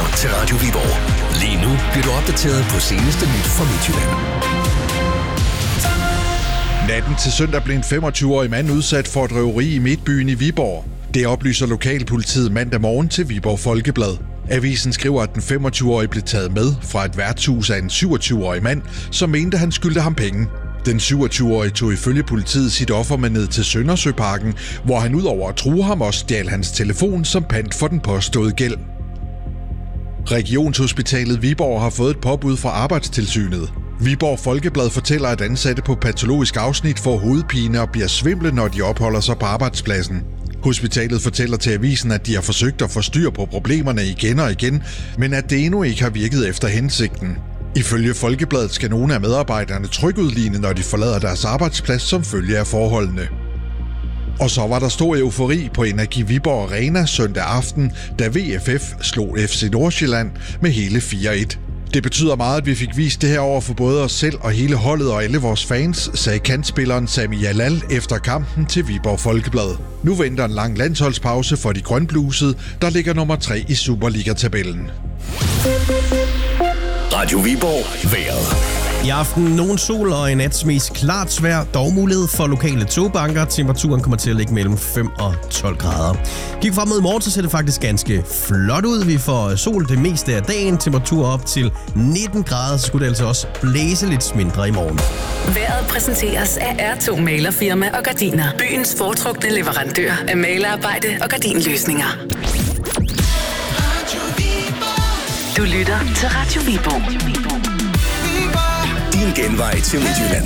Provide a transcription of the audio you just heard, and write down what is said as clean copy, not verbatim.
til Radio Viborg. Lige nu bliver du opdateret på seneste nyt fra Midtjylland. Natten til søndag blev en 25-årig mand udsat for et røveri i midtbyen i Viborg. Det oplyser lokalpolitiet mandag morgen til Viborg Folkeblad. Avisen skriver, at den 25-årige blev taget med fra et værtshus af en 27-årig mand, som mente, han skyldte ham penge. Den 27-årige tog ifølge politiet sit offer med ned til Søndersøparken, hvor han udover at true ham også stjal hans telefon som pant for den påståede gæld. Regionshospitalet Viborg har fået et påbud fra Arbejdstilsynet. Viborg Folkeblad fortæller, at ansatte på patologisk afsnit får hovedpine og bliver svimle, når de opholder sig på arbejdspladsen. Hospitalet fortæller til avisen, at de har forsøgt at få styr på problemerne igen og igen, men at det endnu ikke har virket efter hensigten. Ifølge Folkebladet skal nogle af medarbejderne trykudligne, når de forlader deres arbejdsplads som følge af forholdene. Og så var der stor eufori på Energi Viborg Arena søndag aften, da VFF slog FC Nordsjælland med hele 4-1. Det betyder meget, at vi fik vist det her over for både os selv og hele holdet og alle vores fans, sagde kantspilleren Sami Jalal efter kampen til Viborg Folkeblad. Nu venter en lang landsholdspause for de grønblusede, der ligger nummer 3 i Superliga-tabellen. Radio Viborg vejret. I aften nogen sol og i nat mest klart vejr, dog mulighed for lokale togbanker. Temperaturen kommer til at ligge mellem 5 og 12 grader. Kig frem mod morgen, så ser det faktisk ganske flot ud. Vi får sol det meste af dagen, temperatur op til 19 grader, så skulle det altså også blæse lidt mindre i morgen. Vejret præsenteres af R2 Malerfirma og Gardiner. Byens foretrukne leverandør af malerarbejde og gardinløsninger. Du lytter til Radio Viborg. Din genvej til Midtjylland.